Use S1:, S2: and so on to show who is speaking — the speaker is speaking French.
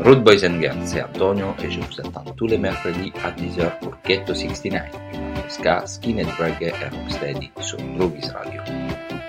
S1: Rude Boys and Girls, c'est Antonio et je vous attends tous les mercredis à 10h pour Ghetto 69, ska, skinhead reggae et rocksteady sur Brugis Radio.